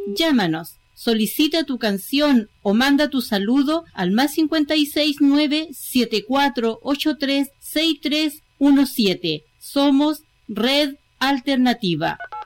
Llámanos, solicita tu canción o manda tu saludo al +56 974836317. Somos Red Alternativa.